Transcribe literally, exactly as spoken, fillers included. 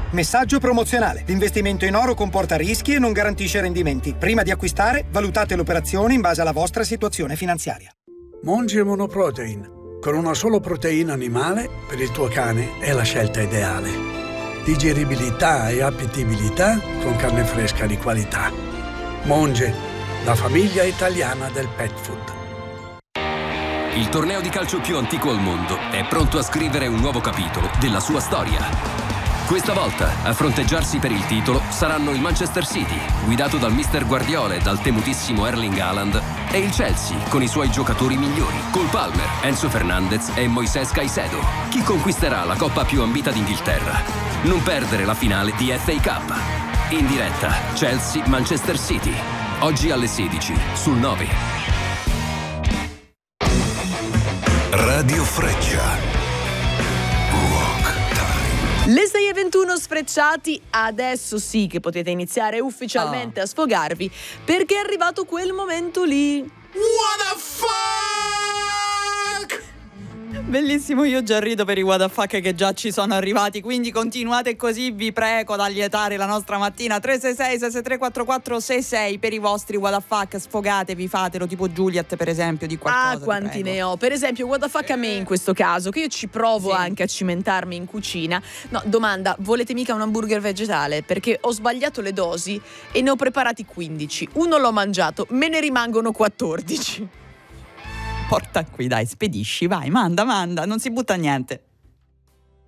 Messaggio promozionale. L'investimento in oro comporta rischi e non garantisce rendimenti. Prima di acquistare, valutate l'operazione in base alla vostra situazione finanziaria. Monge Monoprotein. Con una solo proteina animale, per il tuo cane è la scelta ideale. Digeribilità e appetibilità con carne fresca di qualità. Monge, la famiglia italiana del pet food. Il torneo di calcio più antico al mondo è pronto a scrivere un nuovo capitolo della sua storia. Questa volta a fronteggiarsi per il titolo saranno il Manchester City, guidato dal mister Guardiola e dal temutissimo Erling Haaland, e il Chelsea con i suoi giocatori migliori, Cole Palmer, Enzo Fernandez e Moisés Caicedo. Chi conquisterà la coppa più ambita d'Inghilterra? Non perdere la finale di F A Cup. In diretta Chelsea-Manchester City, oggi alle sedici sul nove. Radio Freccia. Le sei e ventuno sfrecciati, adesso sì che potete iniziare ufficialmente oh. a sfogarvi, perché è arrivato quel momento lì. What the fuck? Bellissimo, io già rido per i what the fuck che già ci sono arrivati, quindi continuate così, vi prego, ad allietare la nostra mattina. Tre sei sei sei sei tre quattro quattro sei sei per i vostri what the fuck, sfogatevi, fatelo, tipo Juliet per esempio, di qualcosa. Ah, quanti ne ho, per esempio what the fuck a me in questo caso, che io ci provo sì. anche a cimentarmi in cucina. No, domanda, volete mica un hamburger vegetale? Perché ho sbagliato le dosi e ne ho preparati quindici, uno l'ho mangiato, me ne rimangono quattordici. Porta qui, dai, spedisci, vai, manda, manda, non si butta niente.